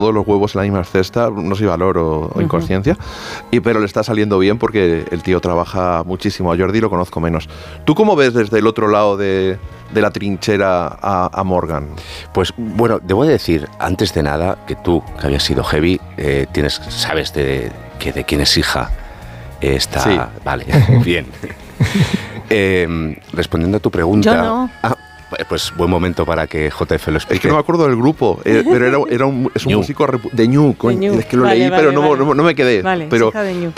todos los huevos en la misma cesta, no sé si valor o inconsciencia, pero le está saliendo bien porque el tío trabaja muchísimo. A Jordi lo conozco menos. ¿Tú cómo ves desde el otro lado de la trinchera a Morgan? Pues bueno, debo decir, antes de nada, que tú, que habías sido heavy, sabes de quién es hija esta... Sí. Vale, bien. Respondiendo a tu pregunta... Yo no. Pues buen momento para que JF lo explique. Es que no me acuerdo del grupo, pero es un New. músico de Ñu, coño. Es que lo leí, pero no me quedé. Vale, pero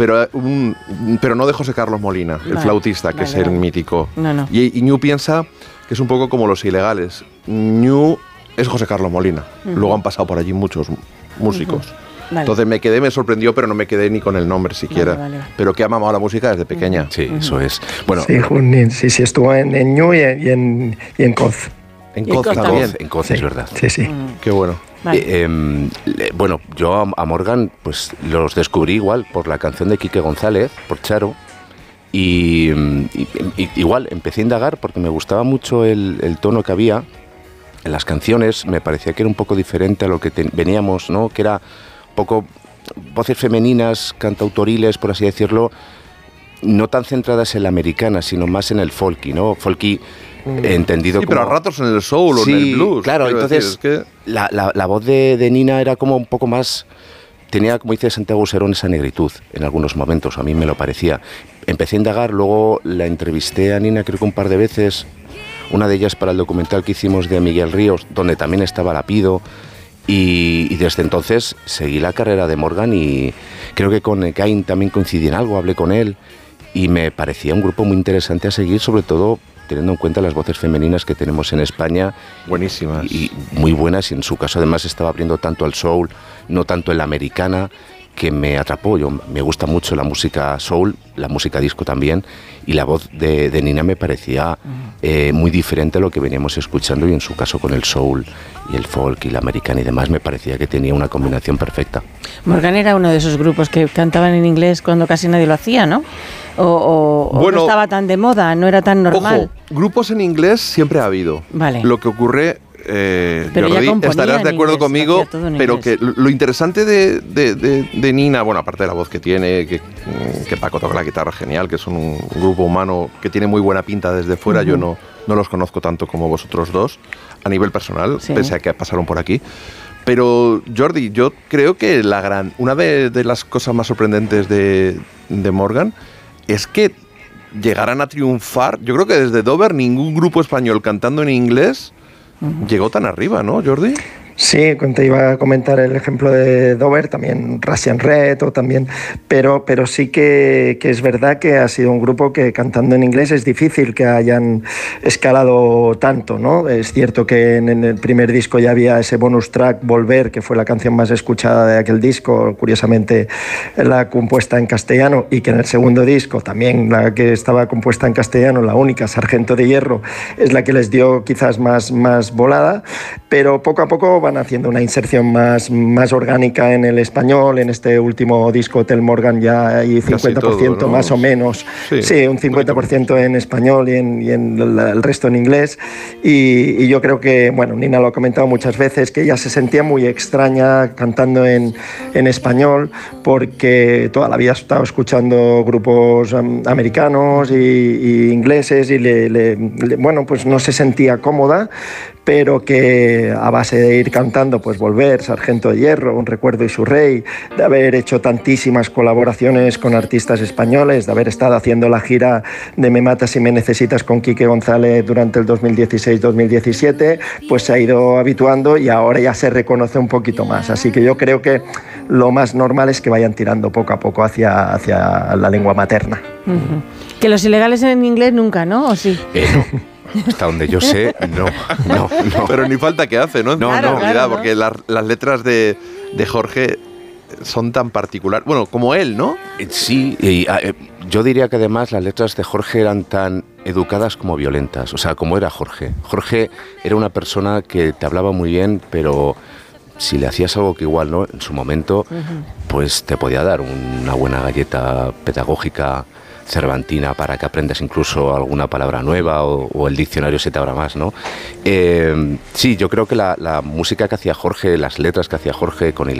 no de José Carlos Molina, el flautista, que es el mítico. No. Y Ñu piensa que es un poco como Los Ilegales. Ñu es José Carlos Molina. Luego han pasado por allí muchos músicos. Vale. Entonces me sorprendió, pero no me quedé ni con el nombre siquiera. Vale. Pero que ha mamado la música desde pequeña. Sí, eso es. Bueno, Sí, Junín, sí, estuvo en Ñu y en Coz. En Coz también. En Coz, es verdad. Sí. Qué bueno. Vale. Bueno, yo a Morgan pues los descubrí igual por la canción de Quique González, por Charo, y igual empecé a indagar porque me gustaba mucho el tono que había en las canciones. Me parecía que era un poco diferente a lo que veníamos, ¿no? Que era un poco voces femeninas, cantautoriles, por así decirlo, no tan centradas en la americana, sino más en el folky, ¿no? Folky entendido sí, como... pero a ratos en el soul o en el blues. Claro, entonces decir, es que... la voz de Nina era como un poco más... Tenía, como dice Santiago Serón, esa negritud en algunos momentos, a mí me lo parecía. Empecé a indagar, luego la entrevisté a Nina creo que un par de veces, una de ellas para el documental que hicimos de Miguel Ríos, donde también estaba Lapido, y desde entonces seguí la carrera de Morgan y creo que con Cain también coincidí en algo, hablé con él y me parecía un grupo muy interesante a seguir, sobre todo teniendo en cuenta las voces femeninas que tenemos en España. Buenísimas. Y muy buenas, y en su caso además estaba abriendo tanto al soul, no tanto en la americana, que me atrapó. Me gusta mucho la música soul, la música disco también, y la voz de Nina me parecía muy diferente a lo que veníamos escuchando, y en su caso con el soul y el folk y la americana y demás me parecía que tenía una combinación perfecta. Morgan era uno de esos grupos que cantaban en inglés cuando casi nadie lo hacía, ¿no? O Bueno, no estaba tan de moda, no era tan normal. Ojo, grupos en inglés siempre ha habido. Vale. Lo que ocurre... Pero Jordi, ya componía estarás de en acuerdo inglés, conmigo, hacía todo en pero inglés. que lo interesante de Nina, bueno, aparte de la voz que tiene, que Paco toca la guitarra genial, que son un grupo humano que tiene muy buena pinta desde fuera, yo no los conozco tanto como vosotros dos, a nivel personal, Sí. pese a que pasaron por aquí. Pero, Jordi, yo creo que una de las cosas más sorprendentes de Morgan es que llegaran a triunfar. Yo creo que desde Dover ningún grupo español cantando en inglés llegó tan arriba, ¿no, Jordi? Sí, te iba a comentar el ejemplo de Dover, también Russian Red, o también, pero sí que es verdad que ha sido un grupo que cantando en inglés es difícil que hayan escalado tanto, ¿no? Es cierto que en el primer disco ya había ese bonus track, Volver, que fue la canción más escuchada de aquel disco, curiosamente la compuesta en castellano, y que en el segundo disco también la que estaba compuesta en castellano, la única, Sargento de Hierro, es la que les dio quizás más volada, pero poco a poco van haciendo una inserción más orgánica en el español. En este último disco Hotel Morgan ya hay 50% todo, ¿no? Más o menos. Sí, un 50% en español y en el resto en inglés. Y yo creo que, bueno, Nina lo ha comentado muchas veces, que ella se sentía muy extraña cantando en español, porque toda la vida ha estado escuchando grupos americanos y ingleses y bueno, pues no se sentía cómoda, pero que a base de ir cantando, pues Volver, Sargento de Hierro, Un Recuerdo y su Rey, de haber hecho tantísimas colaboraciones con artistas españoles, de haber estado haciendo la gira de Me Matas si me necesitas con Quique González durante el 2016-2017, pues se ha ido habituando y ahora ya se reconoce un poquito más. Así que yo creo que lo más normal es que vayan tirando poco a poco hacia la lengua materna. Que Los Ilegales en inglés nunca, ¿no? ¿O sí? No. Hasta donde yo sé, no. Pero ni falta que hace, ¿no? Claro, claro, porque las letras de Jorge son tan particulares. Bueno, como él, ¿no? Sí, y yo diría que además las letras de Jorge eran tan educadas como violentas. O sea, como era Jorge. Jorge era una persona que te hablaba muy bien, pero si le hacías algo que igual, ¿no? En su momento, pues te podía dar una buena galleta pedagógica cervantina para que aprendas incluso alguna palabra nueva o el diccionario se te abra más, ¿no? Sí, yo creo que la música que hacía Jorge, las letras que hacía Jorge con